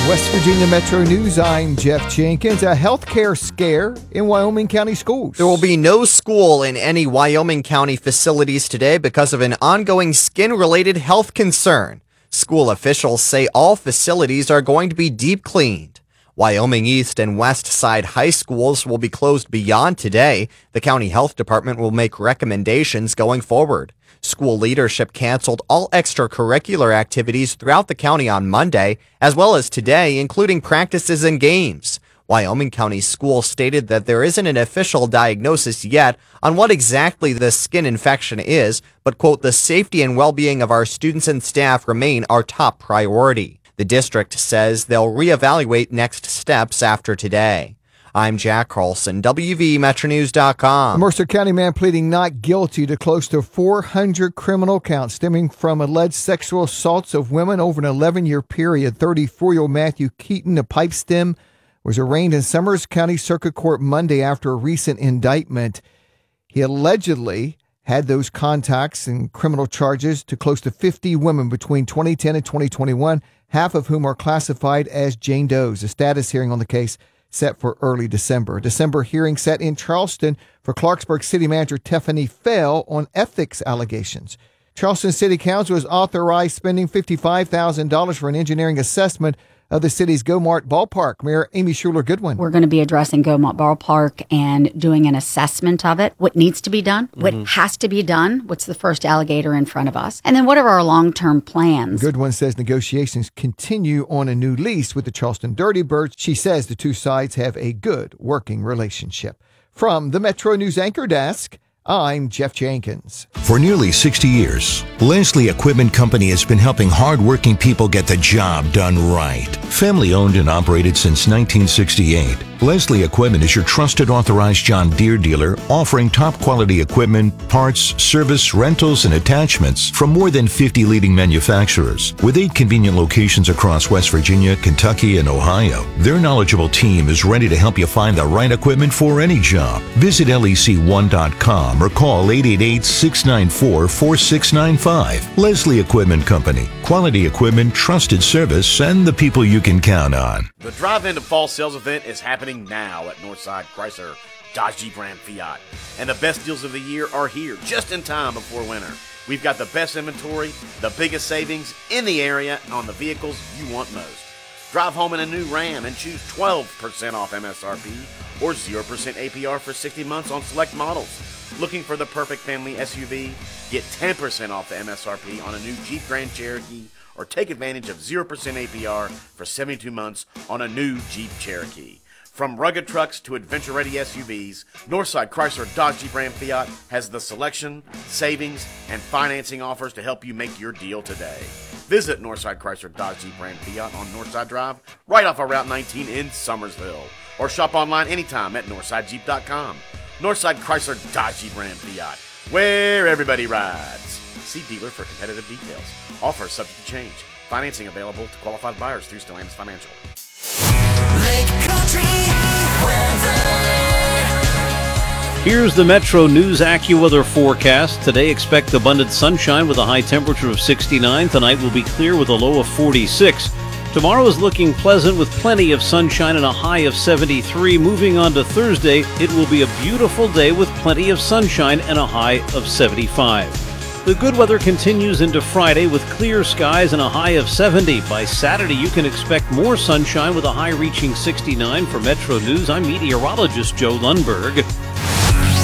West Virginia Metro News, I'm Jeff Jenkins. A healthcare scare in Wyoming County schools. There will be no school in any Wyoming County facilities today because of an ongoing skin-related health concern. School officials say all facilities are going to be deep cleaned. Wyoming East and West Side high schools will be closed beyond today. The county health department will make recommendations going forward. School leadership canceled all extracurricular activities throughout the county on Monday, as well as today, including practices and games. Wyoming County Schools stated that there isn't an official diagnosis yet on what exactly the skin infection is, but, quote, the safety and well-being of our students and staff remain our top priority. The district says they'll reevaluate next steps after today. I'm Jack Carlson, WVMetroNews.com. A Mercer County man pleading not guilty to close to 400 criminal counts stemming from alleged sexual assaults of women over an 11-year period. 34-year-old Matthew Keaton, a pipe stem, was arraigned in Summers County Circuit Court Monday after a recent indictment. He allegedly had those contacts and criminal charges to close to 50 women between 2010 and 2021, half of whom are classified as Jane Does. A status hearing on the case set for early December. December hearing set in Charleston for Clarksburg City Manager Tiffany Fell on ethics allegations. Charleston City Council has authorized spending $55,000 for an engineering assessment of the city's Go-Mart Ballpark. Mayor Amy Schuler-Goodwin. We're going to be addressing Go-Mart Ballpark and doing an assessment of it. What needs to be done? What has to be done? What's the first alligator in front of us? And then what are our long-term plans? Goodwin says negotiations continue on a new lease with the Charleston Dirty Birds. She says the two sides have a good working relationship. From the Metro News Anchor Desk, I'm Jeff Jenkins. For nearly 60 years, Leslie Equipment Company has been helping hardworking people get the job done right. Family owned and operated since 1968, Leslie Equipment is your trusted authorized John Deere dealer, offering top quality equipment, parts, service, rentals, and attachments from more than 50 leading manufacturers. With 8 convenient locations across West Virginia, Kentucky, and Ohio, their knowledgeable team is ready to help you find the right equipment for any job. Visit lec1.com or call 888-694-4695. Leslie Equipment Company. Quality equipment, trusted service, and the people you can count on. The drive-in to fall sales event is happening now at Northside Chrysler, Dodge Jeep Ram Fiat. And the best deals of the year are here just in time before winter. We've got the best inventory, the biggest savings in the area on the vehicles you want most. Drive home in a new Ram and choose 12% off MSRP or 0% APR for 60 months on select models. Looking for the perfect family SUV? Get 10% off the MSRP on a new Jeep Grand Cherokee or take advantage of 0% APR for 72 months on a new Jeep Cherokee. From rugged trucks to adventure-ready SUVs, Northside Chrysler Dodge Jeep Ram Fiat has the selection, savings, and financing offers to help you make your deal today. Visit Northside Chrysler Dodge Jeep Ram Fiat on Northside Drive, right off of Route 19 in Summersville. Or shop online anytime at NorthsideJeep.com. Northside Chrysler Dodge Jeep Ram Fiat, where everybody rides. See dealer for competitive details. Offer subject to change. Financing available to qualified buyers through Stellantis Financial. Here's the Metro News AccuWeather forecast. Today, expect abundant sunshine with a high temperature of 69. Tonight will be clear with a low of 46. Tomorrow is looking pleasant with plenty of sunshine and a high of 73. Moving on to Thursday, it will be a beautiful day with plenty of sunshine and a high of 75. The good weather continues into Friday with clear skies and a high of 70. By Saturday, you can expect more sunshine with a high reaching 69. For Metro News, I'm meteorologist Joe Lundberg.